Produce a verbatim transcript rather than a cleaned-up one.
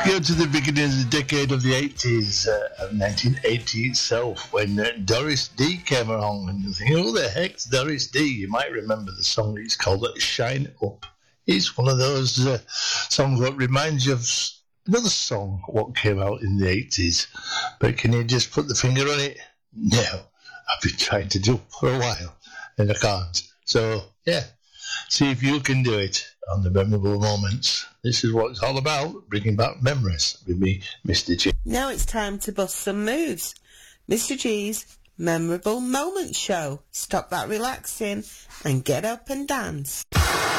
Go to the beginning of the decade of the eighties, uh, of nineteen eighty itself, when uh, Doris D came along, and you think, who the heck's Doris D? You might remember the song. It's called Shine Up. It's one of those uh, songs that reminds you of another song what came out in the eighties. But can you just put the finger on it? No. I've been trying to do it for a while, and I can't. So, yeah, see if you can do it on the memorable moments. This is what it's all about, bringing back memories with me, Mister G. Now it's time to bust some moves. Mister G's Memorable Moments Show. Stop that relaxing and get up and dance.